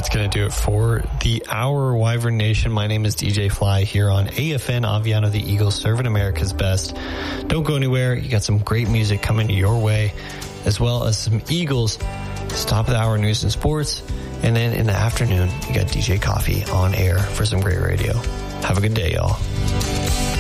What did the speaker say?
that's going to do it for the hour, Wyvern Nation. My name is DJ Fly here on AFN Aviano, the Eagles, serving America's best. Don't go anywhere. You got some great music coming your way, as well as some Eagles. Top of the hour news and sports. And then in the afternoon, you got DJ Coffee on air for some great radio. Have a good day, y'all.